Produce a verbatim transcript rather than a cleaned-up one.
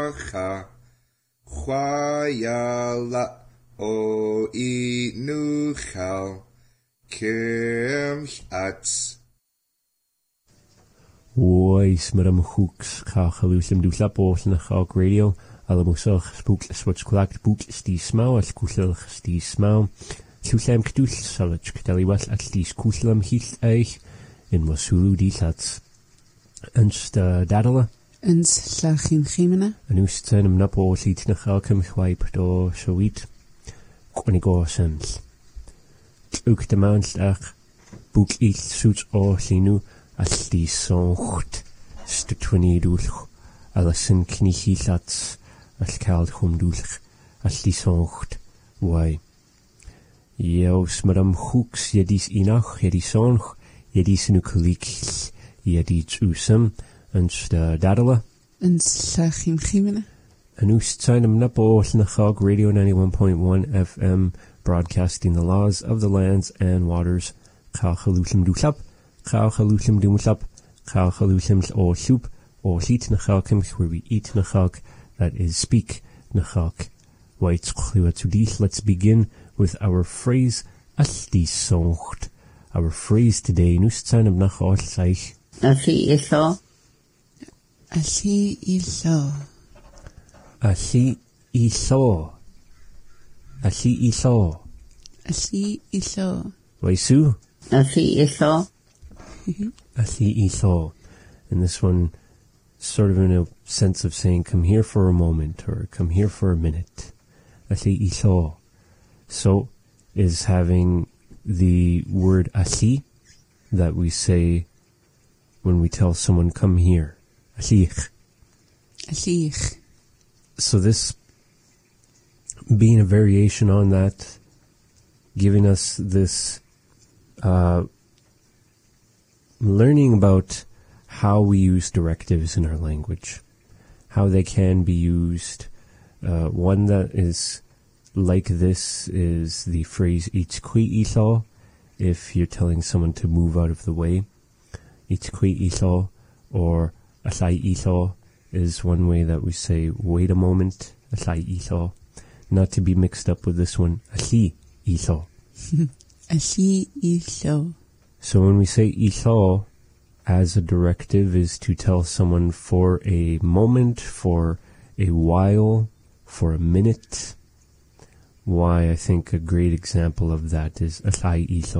Nacha Chwayala O Inuchal Kimch Ois madam hooks Kachalusum du Lapos na Hawk Radio, Alamusach spook switch clacked book stie smau as kusel stie smau. Susam kdus salach deliwas at least kuselam hith eich in Masulu di lats. Unst dadala. Uns lachim chimena. En ust zijn hem napo ziet na galkem chwaip do zoiet. Kwanigo sens. Ook de maandag boek iets zoets o sinu as die songt. Stutwani dulch. Alasin knichi lats as kald hum dulch. As die songt. Why? Jeus madam hooks jedis inach, jedis song, jedis nukulik, jedis usam, uns de dadala. Uns lachim chimena. En ust zijn hem napo na Hawk Radio ninety-one point one F M, broadcasting the laws of the lands and waters. Kachalusum duslap, Kachalusum dumslap, Kachalusum o soup, o heat na Chalkim, where we eat na Chalk, that is speak na Chalk. Whites kluatsudis, let's begin with our phrase Asti songt. Our phrase today, nust zijn hem nach Osseich. Asi iso. Asi iso. Asi iso. Asi iso. Asi iso. Waisu? Asi iso. Asi iso. And this one, sort of in a sense of saying, come here for a moment, or come here for a minute. Asi iso. So, is having the word asi that we say when we tell someone, come here. Asich. Asich. So this being a variation on that, giving us this uh, learning about how we use directives in our language, how they can be used. Uh, one that is like this is the phrase "Itzkui iso," if you're telling someone to move out of the way. "Itzkui iso" or "Asai iso" is one way that we say "wait a moment." "Asai iso," not to be mixed up with this one "Asi iso." Asi iso. So when we say "iso" as a directive is to tell someone for a moment, for a while, for a minute. Why, I think a great example of that is Asai iso.